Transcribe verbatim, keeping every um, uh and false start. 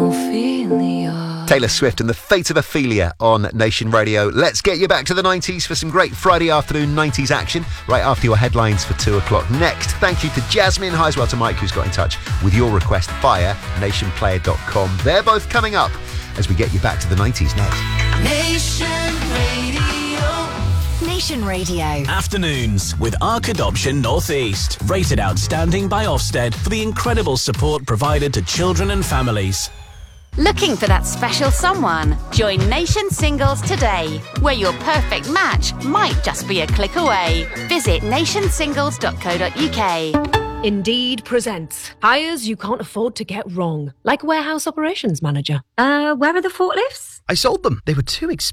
Ophelia. Taylor Swift and the Fate of Ophelia on Nation Radio. Let's get you back to the nineties for some great Friday afternoon nineties action right after your headlines for two o'clock next. Thank you to Jasmine. Hi as well to Mike, who's got in touch with your request via nation player dot com. They're both coming up as we get you back to the nineties next. Nation Radio. Nation Radio. Afternoons with Arc Adoption Northeast. Rated outstanding by Ofsted for the incredible support provided to children and families. Looking for that special someone? Join Nation Singles today, where your perfect match might just be a click away. Visit nation singles dot co dot uk. Indeed presents hires you can't afford to get wrong, like warehouse operations manager. Uh, where are the forklifts? I sold them. They were too expensive.